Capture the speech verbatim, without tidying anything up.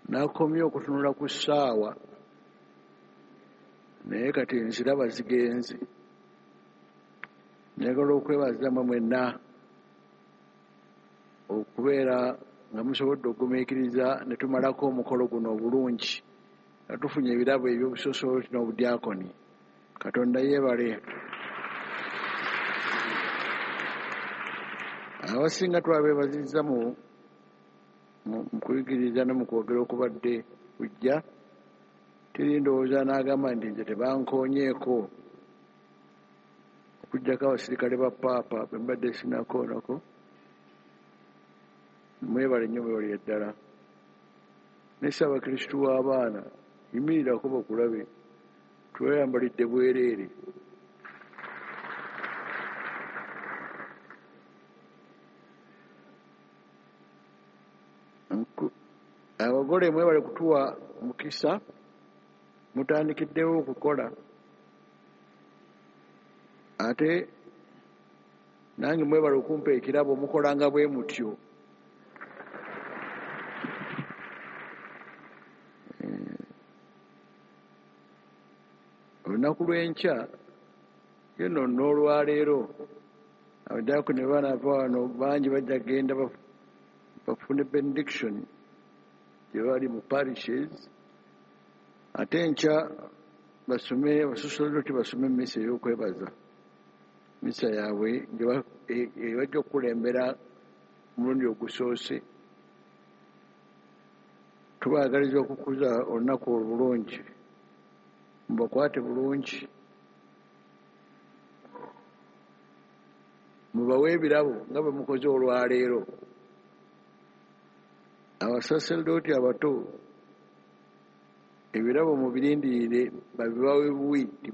nakomye okutunula ku ssaawa naye kati nziraba zigenze. Njagala okwebaza mmwe mwenna okubeera nga musobodde okugumiikiriza ne tumalako omukolo guno obulungi nga tufunye ebirabo eby'obusosoloti n'obudyakoni. Katonda yeebale. Abasinga twabeebazizza mu mu kuyigiriza ne mu kwogera okubadde kujja. Teri ndowooza n'agamba nti nze tebankoonyeeko okuggyako abasirikale ba paapa bwe mbadde sinakoonako. Mwebale nnyo, mwebale ddala. Ne Ssaabakristu w'abaana yimirirako bakulabe, tweyambalidde bwereere. Abagole mwebale kutuwa mukisa, mutandikiddewo okukola ate nange mwebale okumpa ekirabo mukolanga bwe mutyo. Olunaku lw'enkya ye nno n'olwaleero abadiakoni ne banaava wano bangi bajja genda bafune benediction gye bali mu parishes. Ate enkya basome abasosoloti basome emmisa ey'okwebaza, mmisa yaabwe ebajja okukulembera mulundi ogusoose. Tubaagaliza okukuza olunaku olulungi, mubakwate bulungi, mubawe ebirabo nga bwe mukoze olwaleero. Abasaserodooti abato ebirabo mubirindirire babibawe buwi.